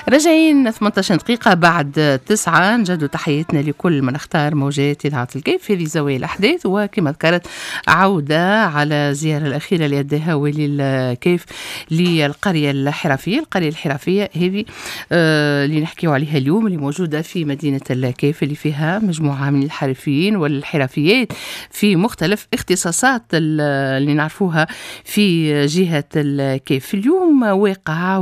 راجعين 18 دقيقة بعد 9. نجدوا تحياتنا لكل من اختار موجات إذاعة الكيف في هذه زاوية الأحداث. وكما ذكرت عودة على الزيارة الأخيرة اللي أداها ولي الكيف للقرية الحرفية. القرية الحرفية هذه اللي نحكيو عليها اليوم، اللي موجودة في مدينة الكيف، اللي فيها مجموعة من الحرفيين والحرفيات في مختلف اختصاصات اللي نعرفوها في جهة الكيف. اليوم واقعة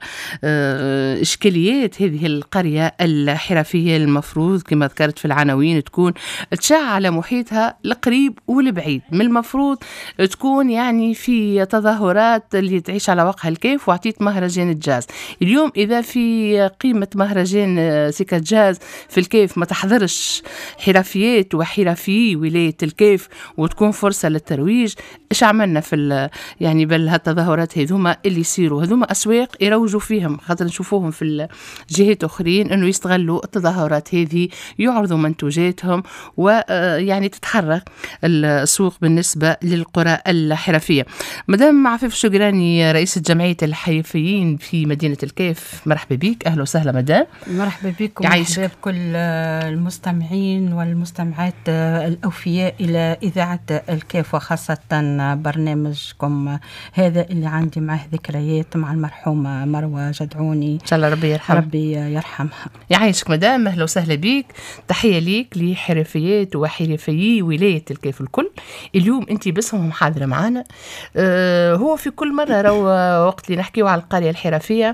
وإشكاليات هذه القرية الحرفية المفروض كما ذكرت في العناوين تكون تشع على محيطها القريب والبعيد. من المفروض تكون يعني في تظاهرات اللي تعيش على وقع الكيف. وعطيت مهرجان الجاز اليوم، إذا في قيمة مهرجان سكة جاز في الكيف ما تحضرش حرفيات وحرفي ولاية الكيف وتكون فرصة للترويج، إيش عملنا في يعني بالهالتظاهرات هذوما اللي يصيروا؟ هذوما أسواق يروجوا فيهم، خاطر نشوفوهم في الجهات أخرين أنه يستغلوا التظاهرات هذه يعرضوا منتوجاتهم، ويعني تتحرك السوق بالنسبة للقرى الحرفية. مدام عفيف شجراني رئيسة جمعية الحرفيين في مدينة الكيف، مرحبا بك. أهلا وسهلا مدام. مرحبا بكم ومرحبا بكل المستمعين والمستمعات الأوفياء إلى إذاعة الكيف، وخاصة برنامجكم هذا اللي عندي معه ذكريات مع المرحومة مروة جدعوني، إن شاء الله ربي يرحمها. ربي يرحمها. يعيشك مدام، أهلا وسهلا بك. تحية ليك لحرفيات وحرفيي ولاية الكيف الكل. اليوم أنت باسمهم حاضرة معنا. هو في كل مرة وقت اللي نحكيه على القرية الحرفية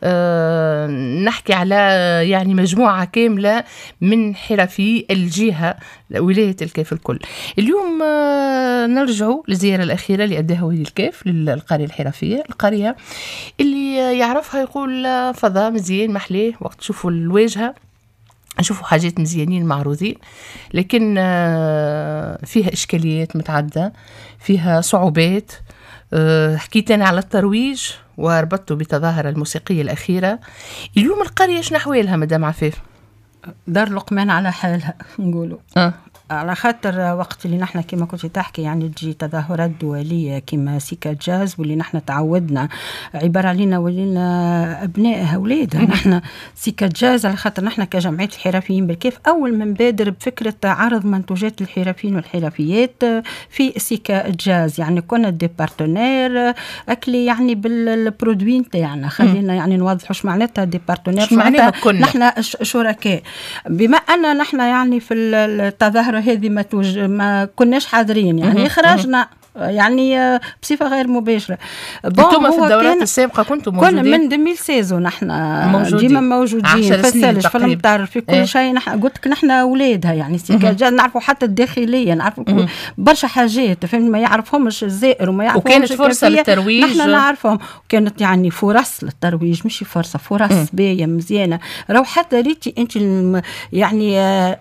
نحكي على يعني مجموعة كاملة من حرفي الجهة ولاية الكيف الكل. اليوم نرجعوا للزيارة الأخيرة اللي أداها ولي الكيف للقرية الحرفية، القرية اللي يعرفها يقول فضاء مزيان محليه. وقت تشوفوا الواجهة نشوفوا حاجات مزيانين معروضين، لكن فيها إشكاليات متعددة، فيها صعوبات. حكيت أنا على الترويج وربطته بتظاهرة الموسيقية الأخيرة. اليوم القرية ايش نحوالها مدام عفيف؟ دار لقمان على حالها نقولوا. على خاطر وقت اللي نحن كما كنت تحكي يعني تجي تظاهرات دولية كما سيكا جاز، واللي نحن تعودنا عبارة علينا ولينا أبنائها أولادها نحن سيكا جاز، على خاطر نحن كجمعية الحرفيين بالكيف أول من بادر بفكرة عرض منتوجات الحرفيين والحرفيات في سيكا جاز. يعني كنا دي بارتنير أكلي يعني بالبرودوي نتاعنا، خلينا يعني نوضحوا ايش معناتها دي بارتنير. نحن شركاء، بما أن نحن يعني في التظاهرة هذه ما كناش حاضرين، يعني خرجنا يعني بصفة غير مباشرة. انتم في الدورات السابقة كنتم موجودين؟ كنا من 2016 نحن ديما موجودين في السلج في المطار في كل شيء. قلت لك نحن أولادها يعني سيكا نعرفوا حتى الداخلية، نعرفوا برشا حاجات فهمت ما يعرفهمش الزائر وما يعرفهمش. وكانت فرصة للترويج، نحن نعرفهم، كانت يعني فرص للترويج مش فرصة، فرص باهية مزيانة. راهو حتى ريتي انت يعني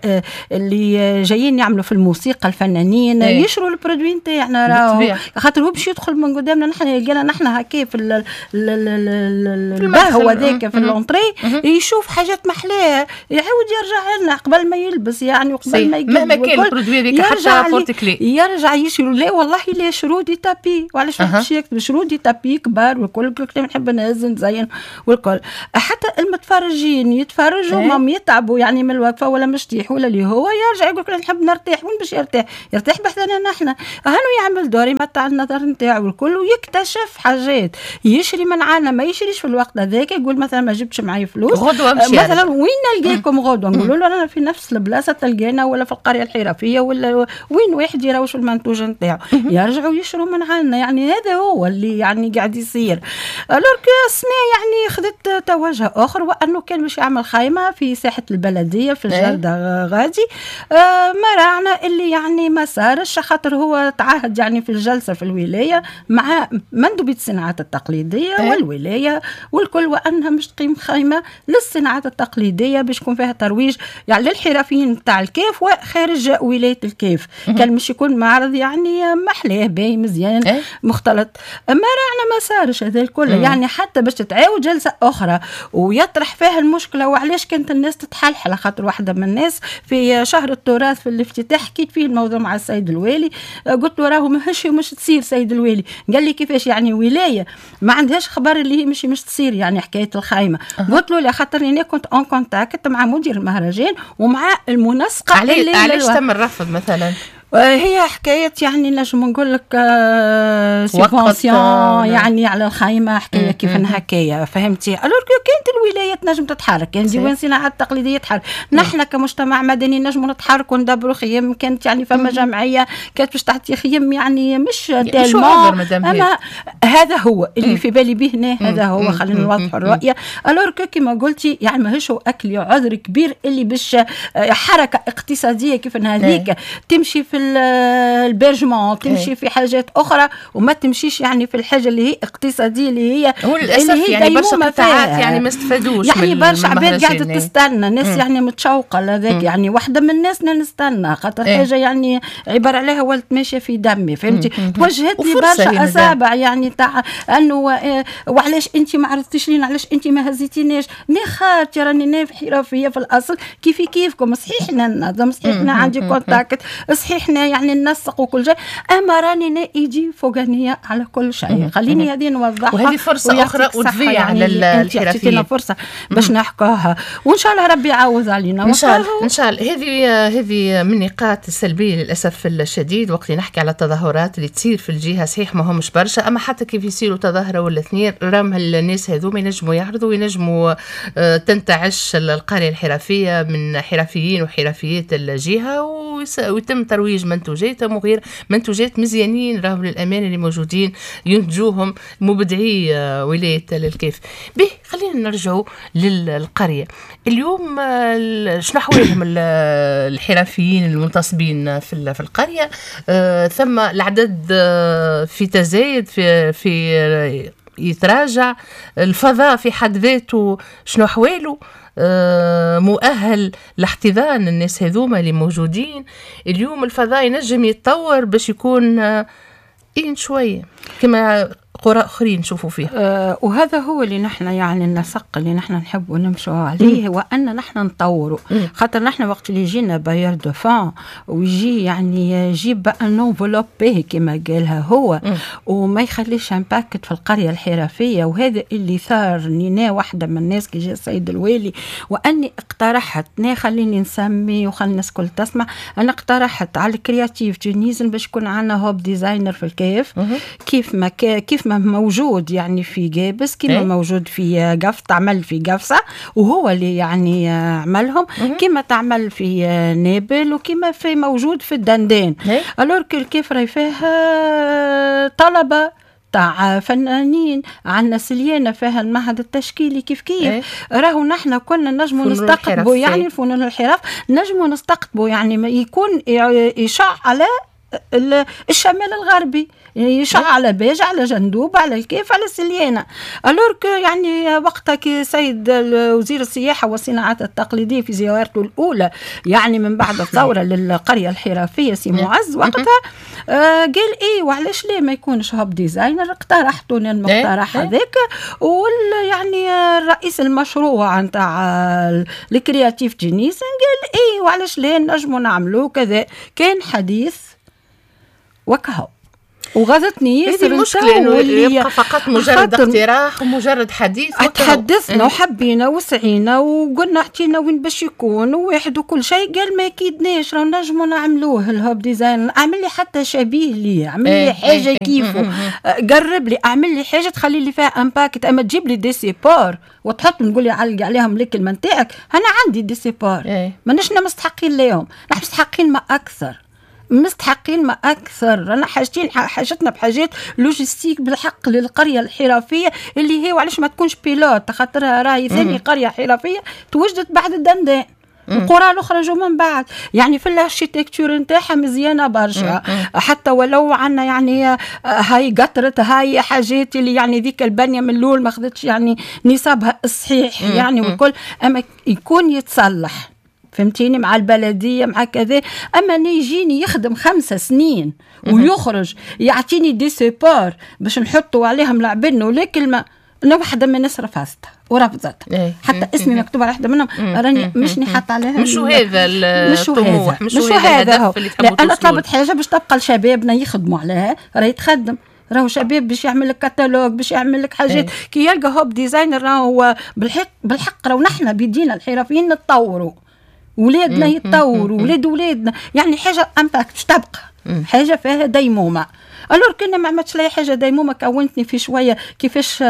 اللي جايين يعملوا في الموسيقى الفنانين يشروا البرودوي نتاعنا، خاطر هو باش يدخل من قدامنا نحن يلقانا نحن هكا في القهوه ذاك في اللونطري يشوف حاجات محلاه يعاود يرجع لنا قبل ما يلبس يعني وقبل ما يقبل مهما كان البرودوي ذاك حتى بورتكلي يرجع يشرو. لا والله لا شرو دي تابي، وعلاش باش يكتب شرو دي تابي كبار والكل كلنا نحب نهز نزين والكل. حتى المتفرجين يتفرجوا ما يتعبوا يعني من الوقفه ولا مشتيح ولا اللي هو يرجع يقول لك نحب نرتاح. وين باش يرتاح بحثنا نحن هانو يعمل دوري متاع النظر نتاعو الكل ويكتشف حاجات يشري من عنا ما يشريش في الوقت هذاك. يقول مثلا ما جبتش معي فلوس غدوة مثلا وين نلقاكم غدوة؟ نقولوا له انا في نفس البلاصه تلقينا ولا في القريه الحرفيه ولا وين واحد يروش المنتوج نتاعو يرجعوا يشروا من عنا. يعني هذا هو اللي يعني قاعد يصير. الورك السنه يعني خذت توجه اخر، وانه كان باش يعمل خيمه في ساحه البلديه في الجرده غادي. ما راعنا اللي يعني ما صارش، خاطر هو تعهد يعني في الجلسة في الولاية مع مندوبية الصناعات التقليدية والولاية والكل، وأنها مش تقيم خيمة للصناعات التقليدية باش يكون فيها ترويج يعني للحرفيين بتاع الكيف وخارج ولاية الكيف. كان مش يكون معرض يعني محلاه باهي مزيان مختلط. ما راعنا ما صارش هذا الكل. يعني حتى باش تتعاود جلسة أخرى ويطرح فيها المشكلة وعلاش كانت الناس تتحلحل. خاطر واحدة من الناس في شهر التراث في الافتتاح حكيت فيه الموضوع مع السيد الوالي، قلت له راهو مهم ماهيش مش تصير سيد الوالي. قال لي كيفاش يعني ولايه ما عندهاش خبر اللي هي مش تصير يعني حكايه الخيمه. قلت له لا خاطر انا كنت اون كونتاكت مع مدير المهرجان ومع المنسقه. علاش تم الرفض مثلا؟ هي حكاية يعني نجم نقول لك سيفونسيون يعني على الخيمة حكاية كيف هكايا فهمتي. الوغ كانت الولايات نجم تتحرك يعني ديوان صناعات تقليدية تحرك. نحن كمجتمع مدني نجم نتحرك وندبروا خيم. كانت يعني فما جمعية كانت باش تعطي خيم يعني مش تالمون أما هذا هو اللي في بالي به هنا. هذا هو خلينا نوضح الرؤية. الوغ كما قلتي يعني ماهيش أكل عذر كبير اللي باش حركة اقتصادية كيف هذيك تمشي في البيرجمون تمشي في حاجات أخرى وما تمشيش يعني في الحاجة اللي هي اقتصادية اللي هي يعني برشا قطاعات يعني ما استفادوش يعني برشا عباد قاعدة تستنى ناس يعني متشوقة لذاك يعني واحدة من الناس نستنى خاطر حاجة يعني عبارة عليها ولد ماشية في دمي فهمتي. توجهت لي برشا أسابع يعني تاع أنه وعلاش أنت ما عرضتيش لينا علاش أنت ما هزيتيناش خاطر راني ناف حرفية في الأصل كيفكم صحيحنا ننظم صحيحنا عندي كونتاكت صحيحنا يعني ننسق وكل شيء أما راني يجي فوقانية على كل شيء. خليني هذه نوضحها وهذه فرصة أخرى وتضيع يعني على الحرفيين فرصة باش نحكوها وإن شاء الله ربي يعوض علينا إن شاء الله. هذه من نقاط السلبية للأسف الشديد وقت نحكي على التظاهرات اللي تصير في الجهة. صحيح ما همش برشا أما حتى كيف يصيروا تظاهرة ولا اثنين رام الناس هذو ما ينجموا يعرضوا وينجموا تنتعش القرية الحرفية من حرفيين وحرفيات الجهة ويتم ترويج منتوجاتهم وغير منتوجات مزيانين راهم للأمان اللي موجودين ينتجوهم مبدعي ولاية الكيف. به خلينا نرجعوا للقرية اليوم. شنو حوالهم الحرفيين المنتصبين في القرية؟ ثم العدد في تزايد في يتراجع. الفضاء في حد ذاته شنو حواله؟ مؤهل لاحتضان الناس هذوما اللي موجودين اليوم. الفضاء ينجم يتطور باش يكون شوية كما قرى أخرين نشوفوا فيها. وهذا هو اللي نحن يعني النسق اللي نحن نحب ونمشوا عليه وأن نحن نطوروا خاطر نحن وقت اللي جينا باير دو فان ويجي يعني يجيب بقى نونفلوبيه كما قالها هو وما يخليش امباكت في القرية الحرفية. وهذا اللي ثار نينا واحدة من الناس كي جاء السيد الوالي وأني اقترحت خليني نسمي وخلي الناس كل تسمع. أنا اقترحت على الكرياتيف تونيزن باش يكون عنا هوب ديزاينر في الكيف كيف ما موجود يعني في جابس كيما موجود في قف تعمل في قفصة وهو اللي يعني عملهم كيما تعمل في نابل وكيما في موجود في الدندان. الور كيف راي فيها طلبة تاع فنانين عندنا سليانة فيها المعهد التشكيلي كيف راهو نحن كنا نجمو نستقطبوا يعني الفنون الحرف نجمو نستقطبوا يعني يكون يشع على الشمال الغربي يشع على باج على جندوب على الكيف على سليانة. ألورك يعني وقتها سيد وزير السياحة والصناعات التقليدية في زيارته الأولى يعني من بعد الثورة للقرية الحرفية سي معز وقتها قال وعلاش ليه ما يكونش هوب ديزاينر. اقترحته المقترح هذاك يعني الرئيس المشروع نتاع الكرياتيف تونيزن قال وعلاش ليه نجموا نعملوه كذا. كان حديث وكهو وغاضتني هذه المشكلة إنه يبقى فقط مجرد اقتراح ومجرد حديث. تحدثنا وحبينا وسعينا وقلنا احتينا وين باش يكون وواحد وكل شيء قال ما كيدناش راه نجموا نعملوه الهوب ديزاين. اعمل لي حتى شبيه لي اعمل لي حاجة كيفه قرب لي اعمل لي حاجة تخلي لي فيها امباكت. اما تجيب لي دي سيبار وتحط نقول لي علق عليهم الكلمة نتاعك. انا عندي دي سيبار ماناش مستحقين ليهم نحن مستحقين ما اكثر مستحقين ما أكثر. أنا حاجتنا بحاجات لوجستيك بالحق للقرية الحرفية اللي هي وعلاش ما تكونش بيلوت خاطرها راهي ثاني قرية حرفية توجدت بعد الدندان القرى الأخرى جو من بعد يعني في الاركيتكتور نتاعها مزيانة برشا حتى ولو عنا يعني هاي قطرت هاي حاجات اللي يعني ذيك البنية من الأول ما خدتش يعني نصابها الصحيح يعني والكل أما يكون يتصلح فهمتيني مع البلدية مع كذا. أما نيجيني يخدم 5 سنين ويخرج يعطيني دي سيبار باش نحطوا عليهم لعبنا ولا كلمة أنا واحدة من الناس رفضتها ورفضتها حتى اسمي مكتوب على واحدة منهم، راني مشني حاطة عليها مش هذا الطموح، مش هذا الهدف اللي تحبوا توصلوا. أنا طلبت حاجة باش تبقى لشبابنا يخدموا عليها، راهي تخدم، راهو شباب باش يعمل لك كتالوج، باش يعمل لك حاجات كي يلقى هوب ديزاينر. راهو بالحق راهو نحن بيدينا الحرفيين نتطوروا، ولادنا يتطوروا، ولادنا يعني حاجة امباكت باش تبقى حاجة فيها ديمومة. الور كنا ما عملتش لي حاجه ديمومه، كونتني في شويه كيفاش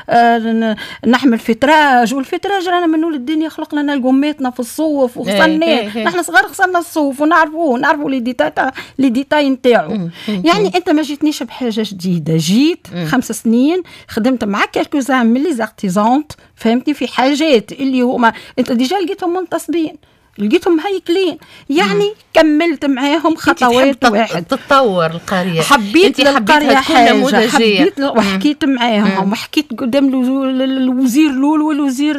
نحمل فتراج، والفتراج رانا من ولد الدنيا خلق لنا القماتنا في الصوف وغسلناه، نحن صغار غسلنا الصوف ونعرفوا لي ديتاي نتاعو. يعني انت ما جيتنيش بحاجه جديده، جيت 5 سنين خدمت مع كالكوزان من لي زارتيزانت، فهمتني، في حاجات اللي هما انت ديجا لقيتهم منتصبين، لقيتهم هيكلين، يعني كملت معاهم خطوات واحد. تتطور القرية، حبيت القرية حاجة، حبيت وحكيت معاهم، وحكيت قدام الوزير لول والوزير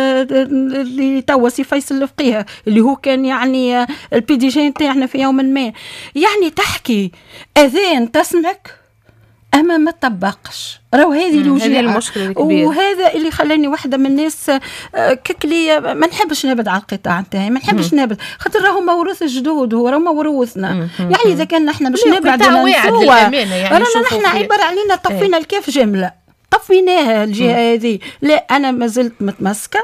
اللي توا سي فيصل الفقيه اللي هو كان يعني البي دي جي نتاعنا في يوم ما، يعني تحكي أذان تسمعك أما ما تطبقش. راهو هذه الوجيعة، وهذا اللي خلاني واحدة من الناس ككلي ما نحبش نبعد على القطاع نتاعي، ما نحبش نبعد، خاطر راهو موروث الجدود، هو راهو موروثنا. يعني إذا كان نحن مش نبعد رانا نحن عبارة علينا طفينا الكيف جملة، طفيناها الجهة هذه. لا أنا ما زلت متمسكة،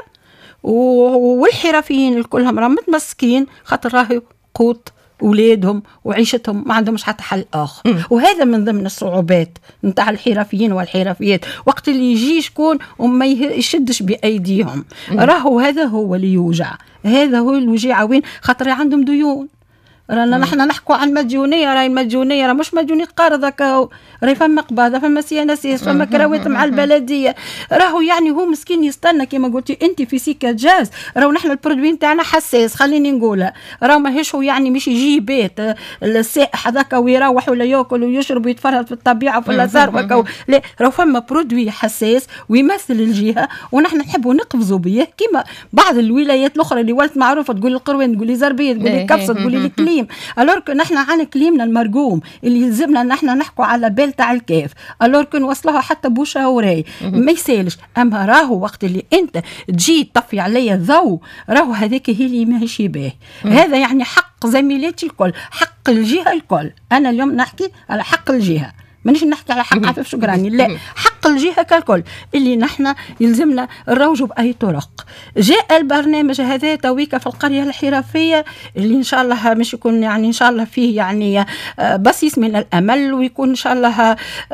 والحرفيين الكلهم راهم متمسكين، خاطر راهو قوت أولادهم وعيشتهم، ما عندهمش حتى حل آخر. وهذا من ضمن الصعوبات نتاع الحرفيين والحرفيات، وقت اللي يجي شكون وما يشدش بأيديهم، راهو هذا هو اللي يوجع، هذا هو الوجيعة. وين؟ خاطر عندهم ديون. رانا نحن نحكوا عن مديونية، راهي المديونية راه مش مديونية قرضك، راهي فما قباضة، فما سيانسيس، فما كراوات مع البلدية. راهو يعني هو مسكين يستنى كما قلتي انت في سيكا جاز. راهو نحن البرودوي نتاعنا حساس، خليني نقولها، راهو ماهيش هو يعني مش يجي بيت السائح هذاك ويروح ولا ياكل ويشرب ويتفرج في الطبيعة وفي الازهار لا، راهو فما برودوي حساس ويمثل الجهة، ونحن نحبوا نقفزوا به كما بعض الولايات الاخرى اللي ولت معروفة، تقول القروان، تقول لي زربية، تقول لي كبسة، تقول لي كليم. الور كن نحن عن كليمنا المرقوم اللي يلزمنا نحن نحكوا على بال تاع الكيف، الور كن وصلها حتى بوشة وراي ما يسالش. اما راهو وقت اللي انت تجي تطفي عليا الضوء، راهو هذاك هي اللي ماهيش يباه. هذا يعني حق زميلاتي الكل، حق الجهة الكل. انا اليوم نحكي على حق الجهة، مانيش نحكي على حق عفاف شكراني، لا، حق الجهة كالكل اللي نحن يلزمنا نروجوا بأي طرق. جاء البرنامج هذا تويكا في القرية الحرفية اللي إن شاء الله مش يكون يعني إن شاء الله فيه يعني بصيص من الأمل، ويكون إن شاء الله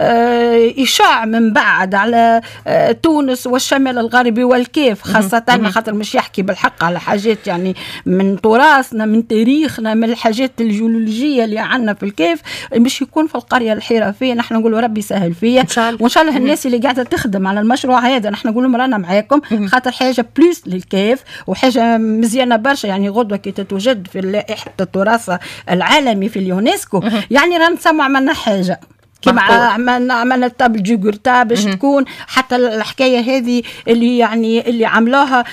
إشاع من بعد على تونس والشمال الغربي والكيف خاصة، خاطر مش يحكي بالحق على حاجات يعني من تراثنا، من تاريخنا، من الحاجات الجيولوجية اللي عندنا في الكيف، مش يكون في القرية الحرفية. نحن نقول ربي سهل فيها، وإن شاء الله الناس اللي قاعدة تخدم على المشروع هذا نحن نقول لهم رانا معاكم، خاطر حاجة بلوس للكيف وحاجة مزيانة برشا. يعني غدوة كي تتوجد في لائحة التراث العالمي في اليونسكو، يعني رانا نسمع عملنا حاجة كما عملنا التابل جوغرتا باش تكون حتى الحكايه هذه اللي يعني اللي عملوها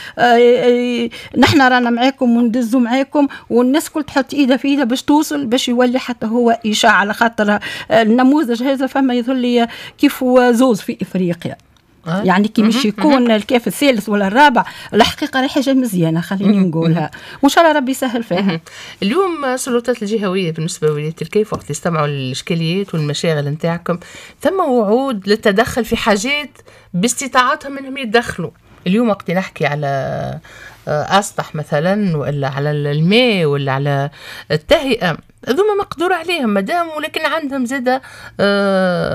نحن رانا معاكم وندزوا معاكم، والناس كل تحط ايدها في ايدها باش توصل، باش يولي حتى هو اشاعه، على خاطر النموذج هذا فما يظل كيف زوز في افريقيا. يعني كي مش يكون الكيف الثالث ولا الرابع، الحقيقة حاجة مزيانة خليني نقولها، وإن شاء الله ربي يسهل فيها. اليوم السلطات الجهوية بالنسبة لولاية الكيف وقت يستمعوا للإشكاليات والمشاغل نتاعكم، ثم وعود للتدخل في حاجات باستطاعتهم منهم يتدخلوا. اليوم وقت نحكي على أسطح مثلا، ولا على الماء، ولا على التهيئة، ذوما مقدور عليهم مدام، ولكن عندهم زادة